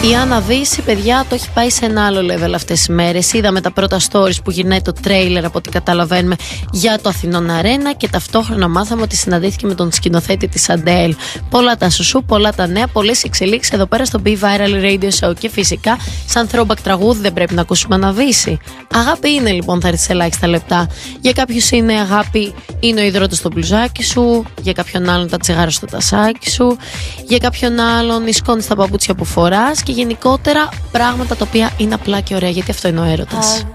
Η Άννα Βύση, παιδιά, το έχει πάει σε ένα άλλο level αυτές τις μέρες. Είδαμε τα πρώτα stories που γυρνάει το τρέιλερ, από ό,τι καταλαβαίνουμε, για το Αθηνών Αρένα, και ταυτόχρονα μάθαμε ότι συναντήθηκε με τον σκηνοθέτη της Αντέλ. Πολλά τα σουσού, πολλά τα νέα, πολλές εξελίξεις εδώ πέρα στο Be Viral Radio Show. Και φυσικά, σαν throwback τραγούδι, δεν πρέπει να ακούσουμε Άννα Βύση. Αγάπη είναι, λοιπόν, θα έρθει σε ελάχιστα λεπτά. Για κάποιους είναι αγάπη, είναι ο υδρότος στο μπλουζάκι σου. Για κάποιον άλλον τα τσιγάρα στο τασάκι σου. Για κάποιον άλλον η σκόνη στα παπούτσια που φοράς. Και γενικότερα πράγματα τα οποία είναι απλά και ωραία, γιατί αυτό είναι ο έρωτας.